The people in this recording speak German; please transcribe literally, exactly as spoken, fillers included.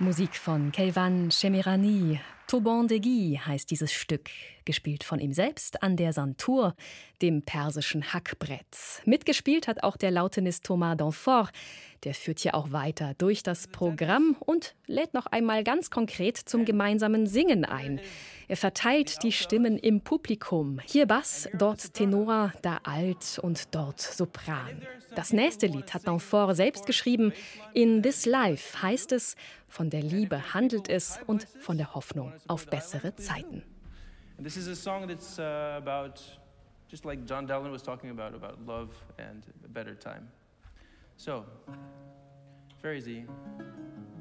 Musik von Keivan Shemirani. Toban Degi heißt dieses Stück, gespielt von ihm selbst an der Santur, dem persischen Hackbrett. Mitgespielt hat auch der Lautenist Thomas Danfort. Der führt hier auch weiter durch das Programm und lädt noch einmal ganz konkret zum gemeinsamen Singen ein. Er verteilt die Stimmen im Publikum. Hier Bass, dort Tenor, da Alt und dort Sopran. Das nächste Lied hat Danfort selbst geschrieben. In This Life heißt es, von der Liebe handelt es und von der Hoffnung auf bessere Zeiten. And this is a song that's uh, about, just like John Dallin was talking about, about love and a better time. So, very easy.